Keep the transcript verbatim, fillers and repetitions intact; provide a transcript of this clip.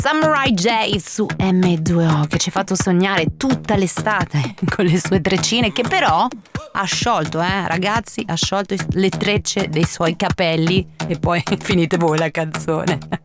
Samurai J su emme due o, che ci ha fatto sognare tutta l'estate con le sue treccine, che però ha sciolto, eh ragazzi, ha sciolto le trecce dei suoi capelli. E poi finite voi la canzone.